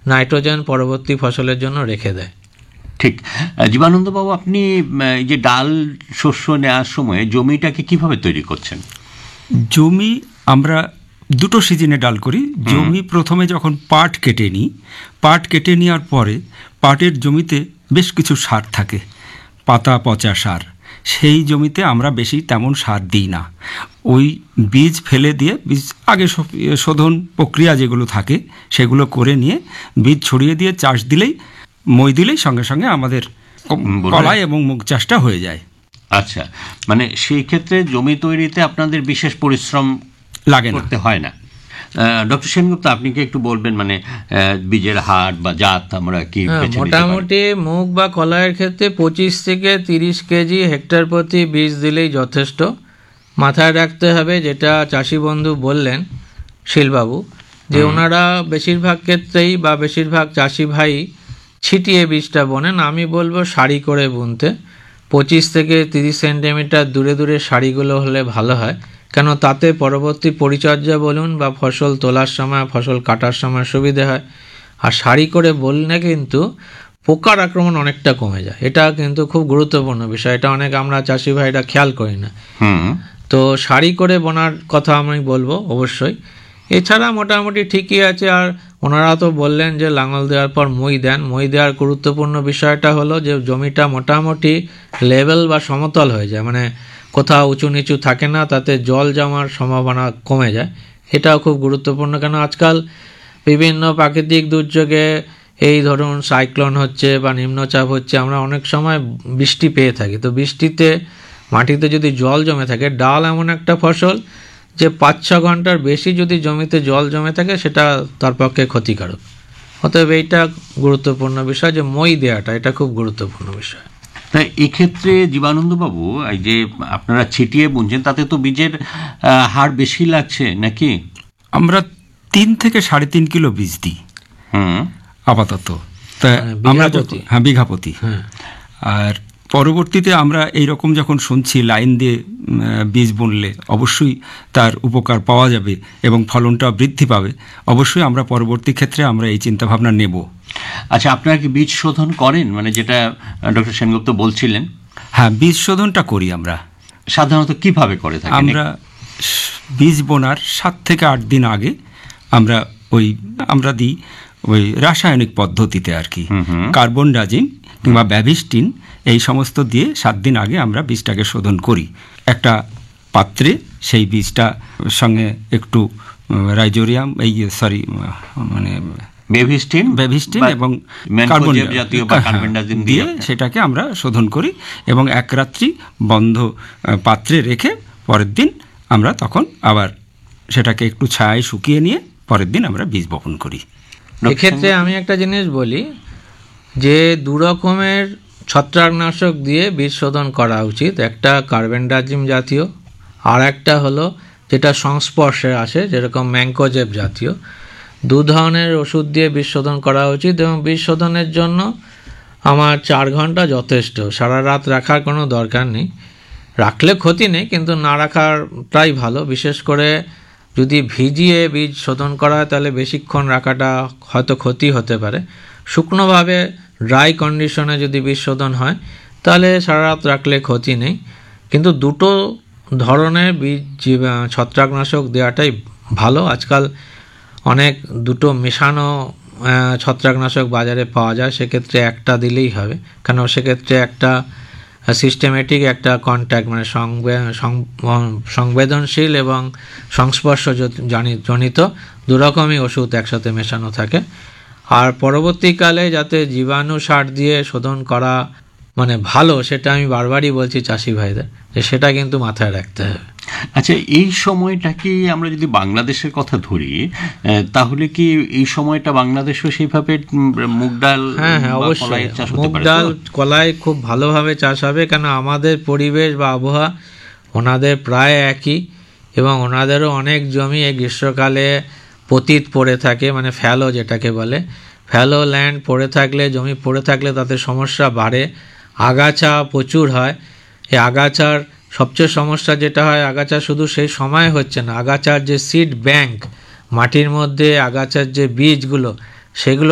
Nitrogen পরবর্তী ফসলের জন্য রেখে দেয়। ঠিক। জীবানন্দবাবু, আপনি এই যে ডাল শস্য নেওয়ার সময় জমিটাকে কিভাবে তৈরি করছেন? জমি আমরা দুটো সিজনে ডাল করি। জমি প্রথমে যখন পাট কেটে নেওয়ার পরে পাটের জমিতে বেশ কিছু সার থাকে, পাতা পচা সার। সেই জমিতে আমরা বেশি তেমন সার দিই না। ওই বীজ ফেলে দিয়ে বীজ আগে শোধন প্রক্রিয়া যেগুলো থাকে সেগুলো করে নিয়ে বীজ ছড়িয়ে দিয়ে চাষ দিলেই, মই দিলেই সঙ্গে সঙ্গে আমাদের কলাই এবং মুগ চাষটা হয়ে যায়। আচ্ছা, মানে সেই ক্ষেত্রে জমি তৈরিতে আপনাদের বিশেষ পরিশ্রম লাগে না, করতে হয় না। ডক্টর সেনগুপ্ত, আপনি কি একটু বলবেন মানে বীজের হার বা জাত আমরা কি মোটামুটি মুগ বা কলাইয়ের ক্ষেত্রে 25 থেকে 30 কেজি হেক্টর প্রতি বীজ দিলেই যথেষ্ট। মাথায় রাখতে হবে, যেটা চাষি বন্ধু বললেন শীলবাবু, যে ওনারা বেশিরভাগ ক্ষেত্রেই বা বেশিরভাগ চাষি ভাই ছিটিয়ে বীজটা বোনেন। আমি বলবো সারি করে বুনতে। 25 থেকে 30 সেন্টিমিটার দূরে দূরে সারিগুলো হলে ভালো হয়, কেন তাতে পরবর্তী পরিচর্যা বলুন বা ফসল তোলার সময়, ফসল কাটার সময় সুবিধে হয়। আর সারি করে বললে কিন্তু পোকার আক্রমণ অনেকটা কমে যায়। এটা কিন্তু খুব গুরুত্বপূর্ণ বিষয়, এটা অনেক আমরা চাষি ভাইরা খেয়াল করি না। তো সারি করে বোনার কথা আমি বলবো অবশ্যই। এছাড়া মোটামুটি ঠিকই আছে। আর ওনারা তো বললেন যে লাঙল দেওয়ার পর মই দেন। মই দেওয়ার গুরুত্বপূর্ণ বিষয়টা হলো যে জমিটা মোটামুটি লেভেল বা সমতল হয়ে যায়, মানে কোথাও উঁচু নিচু থাকে না, তাতে জল জমার সম্ভাবনা কমে যায়। এটাও খুব গুরুত্বপূর্ণ, কেন আজকাল বিভিন্ন প্রাকৃতিক দুর্যোগে, এই ধরুন সাইক্লোন হচ্ছে বা নিম্নচাপ হচ্ছে, আমরা অনেক সময় বৃষ্টি পেয়ে থাকি। তো বৃষ্টিতে মাটিতে যদি জল জমে থাকে, ডাল এমন একটা ফসল যে 5-6 ঘন্টার বেশি যদি জমিতে জল জমে থাকে সেটা তার পক্ষে ক্ষতিকারক। অতএব এইটা গুরুত্বপূর্ণ বিষয়, যে মই দেওয়াটা এটা খুব গুরুত্বপূর্ণ বিষয়। তাই এক্ষেত্রে জীবানন্দবাবু, এই যে আপনারা ছিটিয়ে বুনছেন, তাতে তো বীজের হার বেশি লাগছে নাকি? আমরা 3 থেকে 3.5 কিলো বীজ দিই আপাতত, তা আমরা বিঘা প্রতি। আর পরবর্তীতে আমরা এইরকম যখন শুনছি লাইন দিয়ে বীজ বুনলে অবশ্যই তার উপকার পাওয়া যাবে এবং ফলনটা বৃদ্ধি পাবে, অবশ্যই আমরা পরবর্তী ক্ষেত্রে আমরা এই চিন্তাভাবনা নেব। আচ্ছা, আপনারা কি বীজ শোধন করেন, মানে যেটা ডক্টর সেনগুপ্ত বলছিলেন? হ্যাঁ, বীজ শোধনটা করি আমরা। সাধারণত কিভাবে করে থাকেন? আমরা বীজ বোনার 7 থেকে 8 দিন আগে আমরা দিই ওই রাসায়নিক পদ্ধতিতে আর কি, কার্বন ডাজিম কিংবা ব্যাভিস্টিন এই সমস্ত দিয়ে 7 দিন আগে আমরা বীজটাকে শোধন করি। একটা পাত্রে সেই বীজটা সঙ্গে একটু রাইজোরিয়াম ব্যাভিস্টিন এবং কার্বন ডাজিম দিয়ে সেটাকে আমরা শোধন করি এবং এক রাত্রি বন্ধ পাত্রে রেখে পরের দিন আমরা তখন আবার সেটাকে একটু ছায়ায় শুকিয়ে নিয়ে পরের দিন আমরা বীজ বপন করি। এক্ষেত্রে আমি একটা জিনিস বলি, যে 2 রকমের ছত্রাকনাশক দিয়ে বীজ শোধন করা উচিত। একটা কার্বেন্ডাজিম জাতীয়, আর একটা হলো যেটা সংস্পর্শে আসে, যেরকম ম্যাঙ্কোজেব জাতীয়। 2 ধরনের ওষুধ দিয়ে বীজ শোধন করা উচিত এবং বীজ শোধনের জন্য আমার 4 ঘন্টা যথেষ্ট। সারা রাত রাখার কোনো দরকার নেই, রাখলে ক্ষতি নেই, কিন্তু না রাখাটাই ভালো। বিশেষ করে যদি ভিজিয়ে বীজ শোধন করা হয় তাহলে বেশিক্ষণ রাখাটা হয়তো ক্ষতি হতে পারে। শুকনোভাবে ড্রাই কন্ডিশনে যদি বীজ শোধন হয় তাহলে সারা রাত রাখলে ক্ষতি নেই। কিন্তু 2 ধরনের বীজ ছত্রাকনাশক দেওয়াটাই ভালো। আজকাল অনেক 2 মেশানো ছত্রাকনাশক বাজারে পাওয়া যায়, সেক্ষেত্রে একটা দিলেই হবে, কেন সেক্ষেত্রে একটা সিস্টেমেটিক একটা কন্ট্যাক্ট, মানে সংবেদনশীল এবং সংস্পর্শ জনিত 2 রকমই ওষুধ একসাথে মেশানো থাকে। আর পরবর্তীকালে যাতে জীবাণু সার দিয়ে শোধন করা মানে ভালো, সেটা আমি বারবারই বলছি চাষি ভাইদের, যে সেটা কিন্তু মাথায় রাখতে হবে। আচ্ছা, এই সময়টা কি আমরা যদি বাংলাদেশের কথা ধরি, তাহলে কি এই সময়টা বাংলাদেশও সেইভাবে মুগ ডাল? হ্যাঁ, অবশ্যই মুগ ডাল কলাই খুব ভালোভাবে চাষ হবে, কেন আমাদের পরিবেশ বা আবহাওয়া ওনাদের প্রায় একই, এবং ওনাদেরও অনেক জমি এই গ্রীষ্মকালে পতিত পড়ে থাকে, মানে ফ্যালো যেটাকে বলে, ফ্যালো ল্যান্ড পড়ে থাকলে, জমি পড়ে থাকলে তাতে সমস্যা বাড়ে, আগাছা প্রচুর হয়। এই আগাছার সবচেয়ে সমস্যা যেটা হয়, আগাছা শুধু সেই সময় হচ্ছে না, আগাছার যে সিড ব্যাংক, মাটির মধ্যে আগাছার যে বীজগুলো সেগুলো